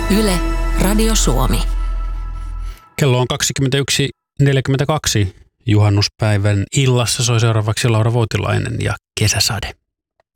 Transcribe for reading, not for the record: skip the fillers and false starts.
Yle, Radio Suomi. Kello on 21.42. Juhannuspäivän illassa soi seuraavaksi Laura Voutilainen ja Kesäsade.